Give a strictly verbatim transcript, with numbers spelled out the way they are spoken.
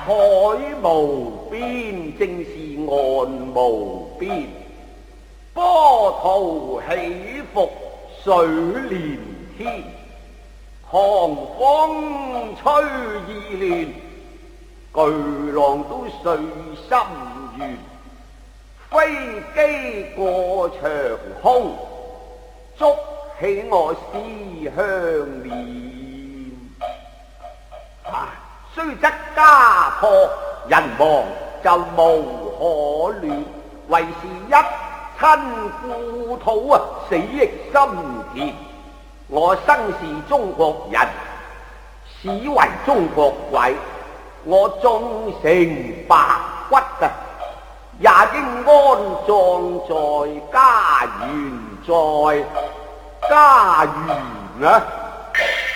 海無邊，正是岸無邊。波濤起伏，水連天。狂風吹意亂，巨浪都碎心願。飛機過長空，築起我思鄉念。啊，雖則家破人亡就無可戀，為是一親故土啊，死亦心田。我生是中國人，死為中國鬼。我終成白骨啊，也應安葬在家園，在家園啊。